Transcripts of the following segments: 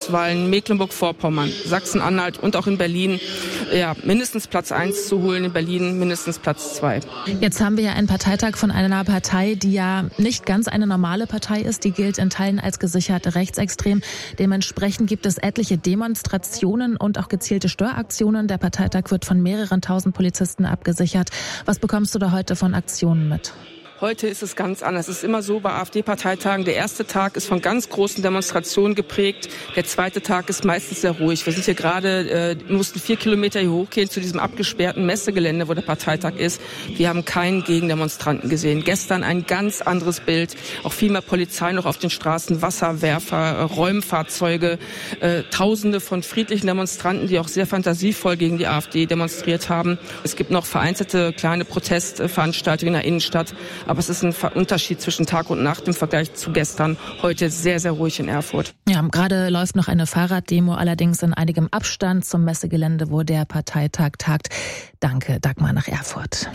Ostwestfalen, Mecklenburg-Vorpommern, Sachsen-Anhalt und auch in Berlin mindestens Platz 1 zu holen, in Berlin mindestens Platz 2. Jetzt haben wir ja einen Parteitag von einer Partei, die ja nicht ganz eine normale Partei ist. Die gilt in Teilen als gesichert rechtsextrem. Dementsprechend gibt es etliche Demonstrationen und auch gezielte Störaktionen. Der Parteitag wird von mehreren tausend Polizisten abgesichert. Was bekommst du da heute von Aktionen mit? Heute ist es ganz anders. Es ist immer so bei AfD-Parteitagen, der erste Tag ist von ganz großen Demonstrationen geprägt. Der zweite Tag ist meistens sehr ruhig. Wir sind hier gerade, mussten 4 Kilometer hier hochgehen zu diesem abgesperrten Messegelände, wo der Parteitag ist. Wir haben keinen Gegendemonstranten gesehen. Gestern ein ganz anderes Bild. Auch viel mehr Polizei noch auf den Straßen, Wasserwerfer, Räumfahrzeuge, Tausende von friedlichen Demonstranten, die auch sehr fantasievoll gegen die AfD demonstriert haben. Es gibt noch vereinzelte kleine Protestveranstaltungen in der Innenstadt. Aber es ist ein Unterschied zwischen Tag und Nacht im Vergleich zu gestern. Heute sehr, sehr ruhig in Erfurt. Ja, gerade läuft noch eine Fahrraddemo, allerdings in einigem Abstand zum Messegelände, wo der Parteitag tagt. Danke, Dagmar, nach Erfurt.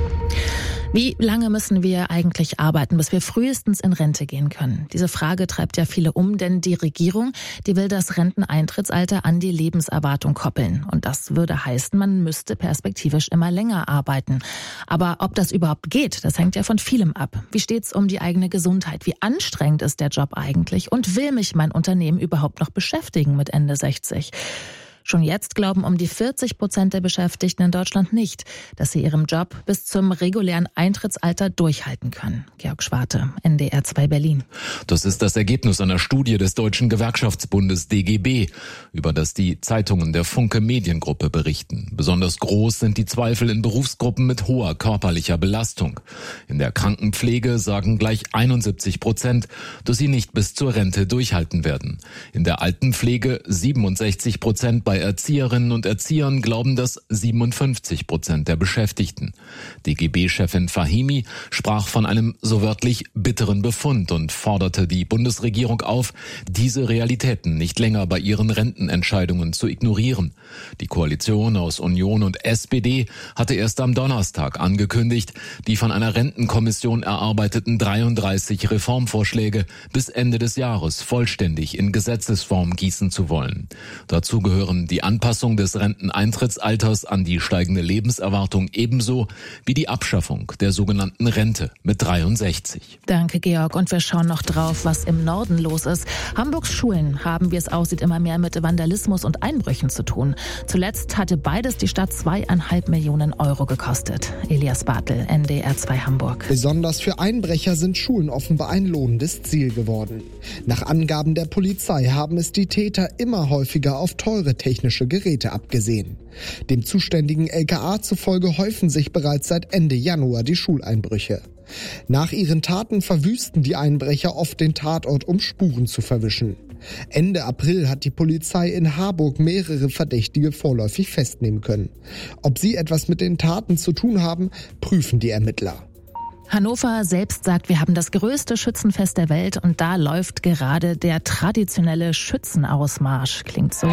Wie lange müssen wir eigentlich arbeiten, bis wir frühestens in Rente gehen können? Diese Frage treibt ja viele um, denn die Regierung, die will das Renteneintrittsalter an die Lebenserwartung koppeln. Und das würde heißen, man müsste perspektivisch immer länger arbeiten. Aber ob das überhaupt geht, das hängt ja von vielem ab. Wie steht's um die eigene Gesundheit? Wie anstrengend ist der Job eigentlich? Und will mich mein Unternehmen überhaupt noch beschäftigen mit Ende 60? Schon jetzt glauben um die 40% der Beschäftigten in Deutschland nicht, dass sie ihrem Job bis zum regulären Eintrittsalter durchhalten können. Georg Schwarte, NDR 2 Berlin. Das ist das Ergebnis einer Studie des Deutschen Gewerkschaftsbundes DGB, über das die Zeitungen der Funke Mediengruppe berichten. Besonders groß sind die Zweifel in Berufsgruppen mit hoher körperlicher Belastung. In der Krankenpflege sagen gleich 71%, dass sie nicht bis zur Rente durchhalten werden. In der Altenpflege 67%, bei Erzieherinnen und Erziehern glauben das 57% der Beschäftigten. DGB-Chefin Fahimi sprach von einem so wörtlich bitteren Befund und forderte die Bundesregierung auf, diese Realitäten nicht länger bei ihren Rentenentscheidungen zu ignorieren. Die Koalition aus Union und SPD hatte erst am Donnerstag angekündigt, die von einer Rentenkommission erarbeiteten 33 Reformvorschläge bis Ende des Jahres vollständig in Gesetzesform gießen zu wollen. Dazu gehören die Anpassung des Renteneintrittsalters an die steigende Lebenserwartung ebenso wie die Abschaffung der sogenannten Rente mit 63. Danke, Georg. Und wir schauen noch drauf, was im Norden los ist. Hamburgs Schulen haben, wie es aussieht, immer mehr mit Vandalismus und Einbrüchen zu tun. Zuletzt hatte beides die Stadt 2,5 Millionen Euro gekostet. Elias Bartel, NDR 2 Hamburg. Besonders für Einbrecher sind Schulen offenbar ein lohnendes Ziel geworden. Nach Angaben der Polizei haben es die Täter immer häufiger auf teure technische Geräte abgesehen. Dem zuständigen LKA zufolge häufen sich bereits seit Ende Januar die Schuleinbrüche. Nach ihren Taten verwüsten die Einbrecher oft den Tatort, um Spuren zu verwischen. Ende April hat die Polizei in Harburg mehrere Verdächtige vorläufig festnehmen können. Ob sie etwas mit den Taten zu tun haben, prüfen die Ermittler. Hannover selbst sagt, wir haben das größte Schützenfest der Welt und da läuft gerade der traditionelle Schützenausmarsch. Klingt so.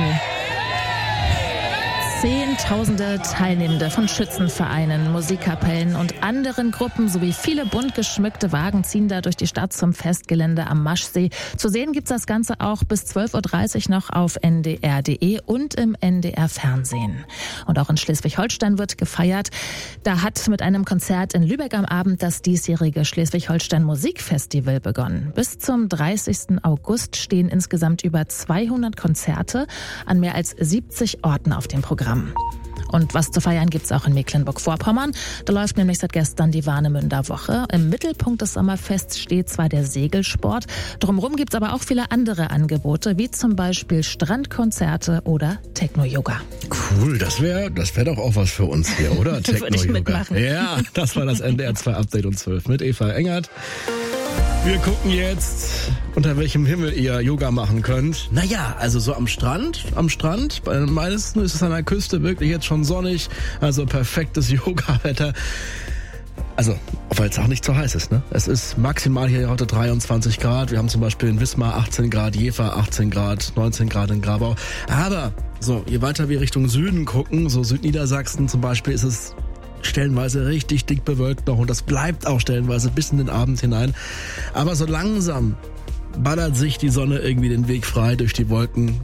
Zehntausende Teilnehmende von Schützenvereinen, Musikkapellen und anderen Gruppen sowie viele bunt geschmückte Wagen ziehen da durch die Stadt zum Festgelände am Maschsee. Zu sehen gibt's das Ganze auch bis 12.30 Uhr noch auf ndr.de und im NDR-Fernsehen. Und auch in Schleswig-Holstein wird gefeiert. Da hat mit einem Konzert in Lübeck am Abend das diesjährige Schleswig-Holstein Musikfestival begonnen. Bis zum 30. August stehen insgesamt über 200 Konzerte an mehr als 70 Orten auf dem Programm. Und was zu feiern gibt's auch in Mecklenburg-Vorpommern. Da läuft nämlich seit gestern die Warnemünder Woche. Im Mittelpunkt des Sommerfests steht zwar der Segelsport, drumherum gibt's aber auch viele andere Angebote, wie zum Beispiel Strandkonzerte oder Techno-Yoga. Cool, das wär doch auch was für uns hier, oder? Würde ich mitmachen. Ja, das war das NDR 2 Update um 12 mit Eva Engert. Wir gucken jetzt, unter welchem Himmel ihr Yoga machen könnt. Naja, also so am Strand. Bei den meisten ist es an der Küste wirklich jetzt schon sonnig. Also perfektes Yoga-Wetter. Also, weil es auch nicht so heiß ist, ne? Es ist maximal hier heute 23 Grad. Wir haben zum Beispiel in Wismar 18 Grad, Jever 18 Grad, 19 Grad in Grabau. Aber, so, je weiter wir Richtung Süden gucken, so Südniedersachsen zum Beispiel, ist es stellenweise richtig dick bewölkt noch und das bleibt auch stellenweise bis in den Abend hinein. Aber so langsam ballert sich die Sonne irgendwie den Weg frei durch die Wolken.